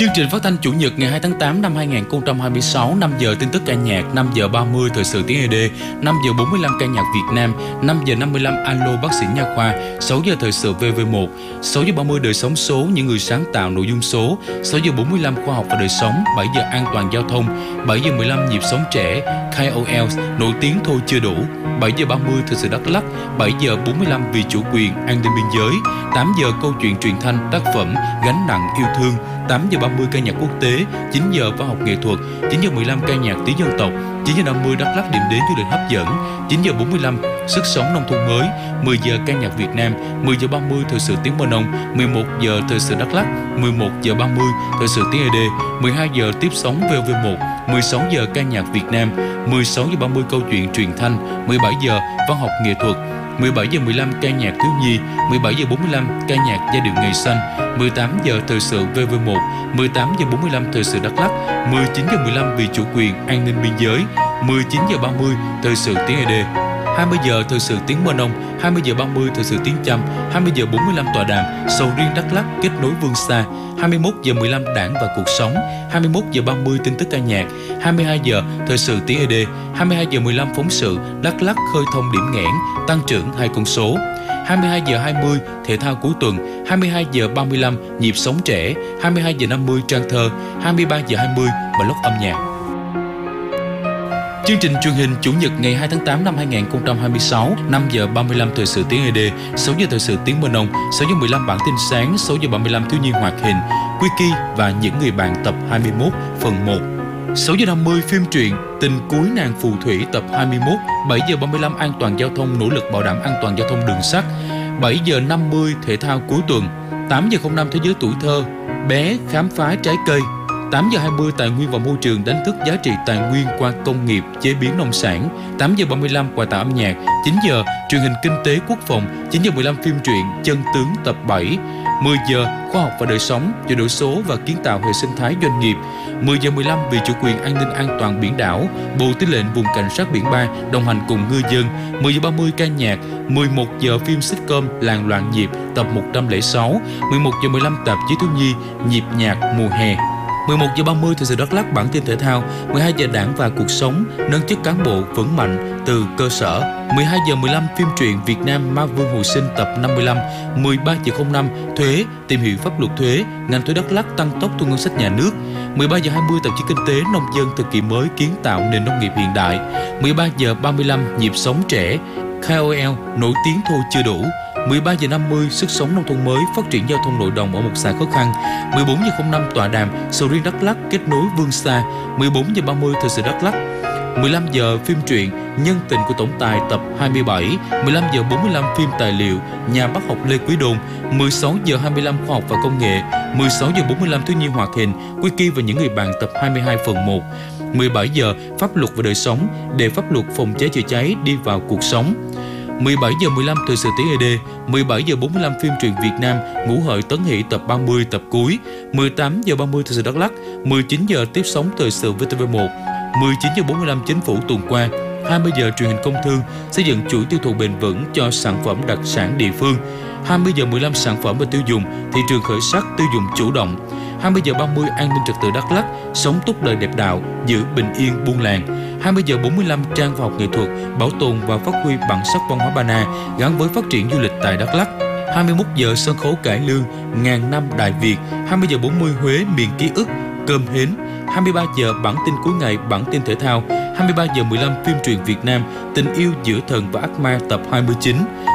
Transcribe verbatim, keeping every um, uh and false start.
Chương trình phát thanh Chủ nhật ngày hai tháng tám năm hai nghìn không trăm hai mươi sáu, năm giờ tin tức ca nhạc, năm giờ ba mươi thời sự tiếng e đê, năm giờ bốn mươi lăm ca nhạc Việt Nam, năm giờ năm mươi lăm alo bác sĩ nha khoa, sáu giờ thời sự vê vê một, sáu giờ ba mươi đời sống số, những người sáng tạo nội dung số, sáu giờ bốn mươi lăm khoa học và đời sống, bảy giờ an toàn giao thông, bảy giờ mười lăm nhịp sống trẻ, ca o lờ nổi tiếng thôi chưa đủ, bảy giờ ba mươi thời sự Đắk Lắk, bảy giờ bốn mươi lăm vì chủ quyền, an ninh biên giới, tám giờ câu chuyện truyền thanh, tác phẩm Gánh nặng yêu thương, tám giờ ba mươi ca nhạc quốc tế, chín giờ văn học nghệ thuật, chín giờ mười lăm ca nhạc tiếng dân tộc, chín giờ năm mươi Đắk Lắk điểm đến du lịch hấp dẫn, chín giờ bốn mươi lăm sức sống nông thôn mới, mười giờ ca nhạc Việt Nam, mười giờ ba mươi thời sự tiếng Mơ Nông, mười một giờ thời sự Đắk Lắk, mười một giờ ba mươi thời sự tiếng e đê, mười hai giờ tiếp sóng vê vê một, mười sáu giờ ca nhạc Việt Nam, mười sáu giờ ba mươi câu chuyện truyền thanh, mười bảy giờ văn học nghệ thuật, mười bảy giờ mười lăm ca nhạc thiếu nhi, mười bảy giờ bốn mươi lăm ca nhạc giai điệu ngày xanh, mười tám giờ thời sự vê vê một, mười tám giờ bốn mươi lăm thời sự Đắk Lắk, mười chín giờ mười lăm vì chủ quyền, an ninh biên giới, mười chín giờ ba mươi thời sự tiếng e đê, hai mươi giờ thời sự tiếng Mơ Nông, hai mươi giờ ba mươi thời sự tiếng Chăm, hai mươi giờ bốn mươi lăm tọa đàm sầu riêng Đắk Lắk kết nối Vương Xa, hai mươi mốt giờ mười lăm Đảng và cuộc sống, hai mươi mốt giờ ba mươi tin tức ca nhạc, hai mươi hai giờ thời sự tiếng e đê, hai mươi hai giờ mười lăm phóng sự Đắk Lắk khơi thông điểm nghẽn, tăng trưởng hai con số, hai mươi hai giờ hai mươi thể thao cuối tuần, hai mươi hai giờ ba mươi lăm nhịp sống trẻ, hai mươi hai giờ năm mươi trang thơ, hai mươi ba giờ hai mươi blog âm nhạc. Chương trình truyền hình Chủ nhật ngày hai tháng tám năm hai nghìn không trăm hai mươi sáu, năm giờ ba mươi lăm thời sự tiếng e đê, sáu giờ thời sự tiếng Mơ Nông, sáu giờ mười lăm bản tin sáng, sáu giờ ba mươi lăm thiếu nhi hoạt hình, Quickie và những người bạn tập hai mươi mốt phần một. sáu giờ năm mươi phim truyện Tình cuối nàng phù thủy tập hai mươi mốt, bảy giờ ba mươi lăm an toàn giao thông nỗ lực bảo đảm an toàn giao thông đường sắt, bảy giờ năm mươi thể thao cuối tuần, tám giờ không năm thế giới tuổi thơ, bé khám phá trái cây, tám giờ hai mươi tài nguyên và môi trường đánh thức giá trị tài nguyên qua công nghiệp chế biến nông sản, tám giờ ba mươi lăm quà tặng âm nhạc, chín giờ truyền hình kinh tế quốc phòng, chín giờ mười lăm phim truyện Chân tướng tập bảy, mười giờ khoa học và đời sống, chuyển đổi số và kiến tạo hệ sinh thái doanh nghiệp, mười giờ mười lăm vì chủ quyền an ninh an toàn biển đảo, Bộ Tư lệnh Vùng Cảnh sát biển ba đồng hành cùng ngư dân, mười giờ ba mươi ca nhạc, mười một giờ phim sitcom Làng loạn nhịp tập một trăm lẻ sáu, mười một giờ mười lăm tạp chí thiếu nhi Nhịp nhạc mùa hè, mười một giờ ba mươi thời sự Đắk Lắk bản tin thể thao, mười hai giờ Đảng và cuộc sống nâng chức cán bộ vững mạnh từ cơ sở, mười hai giờ mười lăm phim truyện Việt Nam Ma Vương hồi sinh tập năm mươi lăm, mười ba giờ không năm thuế tìm hiểu pháp luật thuế, ngành thuế Đắk Lắk tăng tốc thu ngân sách nhà nước, mười ba giờ hai mươi tạp chí kinh tế nông dân thời kỳ mới kiến tạo nền nông nghiệp hiện đại, mười ba giờ ba mươi lăm nhịp sống trẻ, ca o lờ nổi tiếng thôi chưa đủ, mười ba giờ năm mươi sức sống nông thôn mới phát triển giao thông nội đồng ở một xã khó khăn, mười bốn giờ không năm tọa đàm sầu riêng Đắk Lắk kết nối Vương Xa, mười bốn giờ ba mươi thời sự Đắk Lắk, mười lăm giờ phim truyện Nhân tình của tổng tài tập hai mươi bảy, mười lăm giờ bốn mươi lăm phim tài liệu Nhà bác học Lê Quý Đôn, mười sáu giờ hai mươi lăm khoa học và công nghệ, mười sáu giờ bốn mươi lăm thiếu nhi hoạt hình Quickie và những người bạn tập hai mươi hai phần một, mười bảy giờ pháp luật và đời sống để pháp luật phòng cháy chữa cháy đi vào cuộc sống, mười bảy giờ mười lăm thời sự tiếng e đê, mười bảy giờ bốn mươi lăm phim truyện Việt Nam Ngũ Hợi Tấn Hỷ tập ba mươi tập cuối, mười tám giờ ba mươi thời sự Đắk Lắk, mười chín giờ tiếp sóng thời sự vê tê vê một, mười chín giờ bốn mươi lăm chính phủ tuần qua, hai mươi giờ truyền hình công thương xây dựng chuỗi tiêu thụ bền vững cho sản phẩm đặc sản địa phương, hai mươi giờ mười lăm sản phẩm và tiêu dùng, thị trường khởi sắc tiêu dùng chủ động, hai mươi giờ ba mươi an ninh trật tự Đắk Lắk, sống tốt đời đẹp đạo, giữ bình yên buôn làng, hai mươi giờ bốn mươi lăm trang khoa học nghệ thuật, bảo tồn và phát huy bản sắc văn hóa Ba Na gắn với phát triển du lịch tại Đắk Lắk, hai mươi mốt giờ sân khấu cải lương ngàn năm Đại Việt, hai mươi giờ bốn mươi Huế miền ký ức cơm hến, hai mươi ba giờ bản tin cuối ngày bản tin thể thao, hai mươi ba giờ mười lăm phim truyện Việt Nam Tình yêu giữa thần và ác ma tập hai mươi chín,